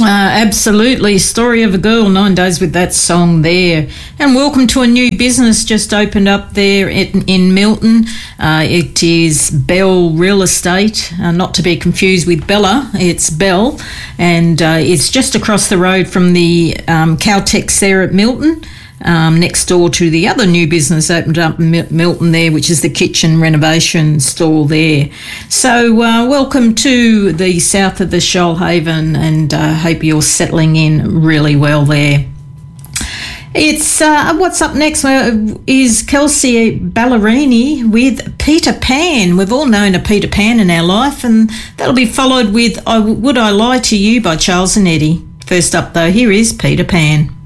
Absolutely. Story of a girl, 9 days with that song there. And welcome to a new business just opened up there in Milton. It is Bell Real Estate, not to be confused with Bella. It's Bell, and it's just across the road from the Caltex there at Milton. Next door to the other new business opened up in Milton there, which is the kitchen renovation store there. So welcome to the south of the Shoalhaven, and hope you're settling in really well there. It's what's up next is Kelsey Ballerini with Peter Pan. We've all known a Peter Pan in our life, and that'll be followed with Would I Lie to You by Charles and Eddie. First up though, here is Peter Pan.